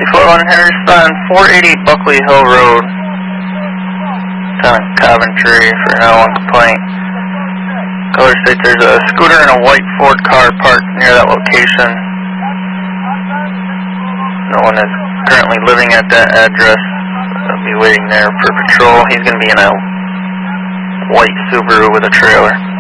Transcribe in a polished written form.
10 Harry Stein, 480 Buckley Hill Road, down in Coventry for an L1 complaint. Caller states there's a scooter and a white Ford car parked near that location. No one is currently living at that address. I'll be waiting there for patrol. He's going to be in a white Subaru with a trailer.